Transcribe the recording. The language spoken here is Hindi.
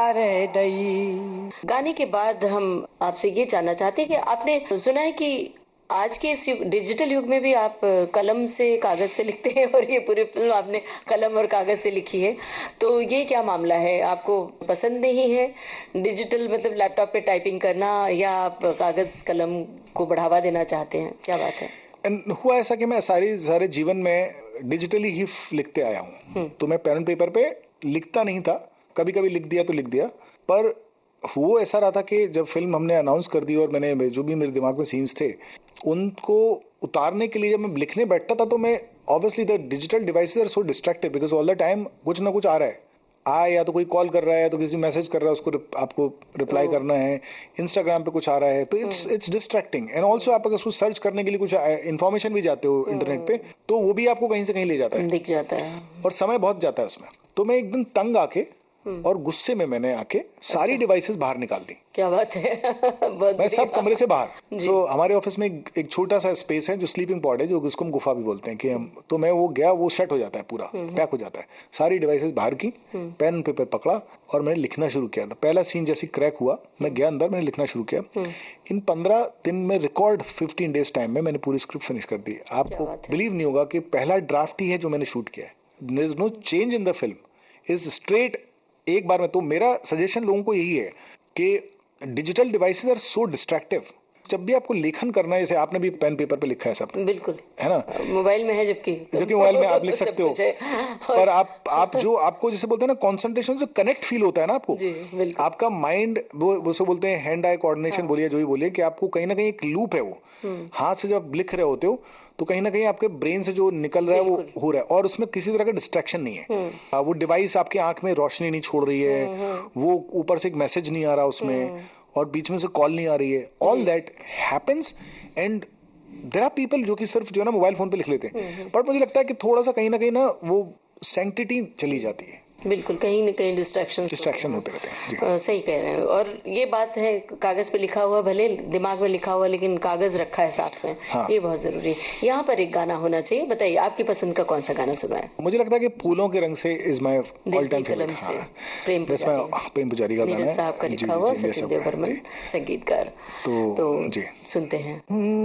रह गई। गाने के बाद हम आपसे ये जानना चाहते हैं कि आपने सुना है कि आज के इस डिजिटल युग में भी आप कलम से कागज से लिखते हैं और ये पूरी फिल्म आपने कलम और कागज से लिखी है, तो ये क्या मामला है? आपको पसंद नहीं है डिजिटल, मतलब लैपटॉप पे टाइपिंग करना, या आप कागज कलम को बढ़ावा देना चाहते हैं? क्या बात है? हुआ ऐसा कि मैं सारे जीवन में डिजिटली ही लिखते आया हूँ, तो मैं पेन पेपर पे लिखता नहीं था। कभी कभी लिख दिया तो लिख दिया, पर वो ऐसा रहा था कि जब फिल्म हमने अनाउंस कर दी और मैंने जो भी मेरे दिमाग में सीन्स थे उनको उतारने के लिए जब मैं लिखने बैठता था, तो मैं obviously the digital devices are so destructive because all the time कुछ ना कुछ आ रहा है, या तो कोई कॉल कर रहा है, या तो किसी मैसेज कर रहा है, उसको आपको रिप्लाई करना है, इंस्टाग्राम पे कुछ आ रहा है, तो इट्स डिस्ट्रैक्टिंग। एंड ऑल्सो आप अगर उसको सर्च करने के लिए कुछ इन्फॉर्मेशन भी जाते हो इंटरनेट पे, तो वो भी आपको कहीं से कहीं ले जाता है, दिख जाता है, और समय बहुत जाता है उसमें। तो मैं एक दिन तंग आके और गुस्से में मैंने आके सारी डिवाइसेस बाहर निकाल दी। क्या बात है। मैं सब कमरे से बाहर। सो हमारे ऑफिस में एक छोटा सा स्पेस है जो स्लीपिंग पॉड है, जो जिसको हम गुफा भी बोलते हैं कि हम, तो मैं वो गया, वो सेट हो जाता है, पूरा पैक हो जाता है, सारी डिवाइसेस बाहर की, पेन पेपर पकड़ा और मैंने लिखना शुरू किया। पहला सीन जैसे क्रैक हुआ, मैं गया अंदर, मैंने लिखना शुरू किया। इन 15 दिन में रिकॉर्ड 15 डेज टाइम में मैंने पूरी स्क्रिप्ट फिनिश कर दी। आपको बिलीव नहीं होगा कि पहला ड्राफ्ट ही है जो मैंने शूट किया है। There is no change in the film, is straight एक बार में। तो मेरा सजेशन लोगों को यही है कि digital devices are so destructive. जब भी आपको लेखन करना है, जैसे आपने भी पेन पेपर पे लिखा है सब, बिल्कुल है ना, मोबाइल में है, जबकि मोबाइल में आप लिख सकते हो, पर आप जो आपको जैसे बोलते हैं ना कॉन्सेंट्रेशन, जो कनेक्ट फील होता है ना आपको, आपका माइंड, वो बोलते हैं हैंड आई कोऑर्डिनेशन, बोलिए जो भी बोलिए, कि आपको कहीं ना कहीं एक लूप है, वो हाथ से जब लिख रहे होते हो तो कहीं ना कहीं आपके ब्रेन से जो निकल रहा है वो हो रहा है, और उसमें किसी तरह का डिस्ट्रैक्शन नहीं है। वो डिवाइस आपकी आंख में रोशनी नहीं छोड़ रही है, वो ऊपर से एक मैसेज नहीं आ रहा उसमें, और बीच में से कॉल नहीं आ रही है। All that happens, and there are people जो कि सिर्फ जो है ना मोबाइल फोन पे लिख लेते हैं, बट मुझे लगता है कि थोड़ा सा कहीं ना वो सैंक्टिटी चली जाती है। बिल्कुल, कहीं न कहीं डिस्ट्रैक्शन होते रहते हैं। सही कह रहे हैं। और ये बात है, कागज पे लिखा हुआ, भले दिमाग में लिखा हुआ, लेकिन कागज रखा है साथ में। हाँ। ये बहुत जरूरी है। यहाँ पर एक गाना होना चाहिए। बताइए आपकी पसंद का कौन सा गाना सुना है? मुझे लगता है कि फूलों के रंग से is my all time favourite. प्रेम पुजारी का गाना है, साहब का लिखा हुआ, सचिन देव बर्मन संगीतकार। तो सुनते हैं।